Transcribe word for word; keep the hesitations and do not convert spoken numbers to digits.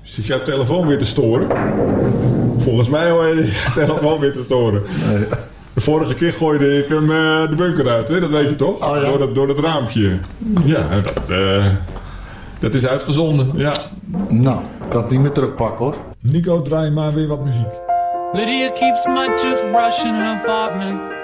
Zit jouw telefoon weer te storen? Volgens mij hoor je je telefoon weer te storen. Nee. De vorige keer gooide ik hem uh, de bunker uit, hè? Dat weet je toch? Oh, ja. door, dat, door dat raampje. Ja, dat, uh, dat is uitgezonden, ja. Nou, ik kan het niet meer terugpakken hoor. Nico, draai maar weer wat muziek. Lydia keeps my toothbrush in her apartment.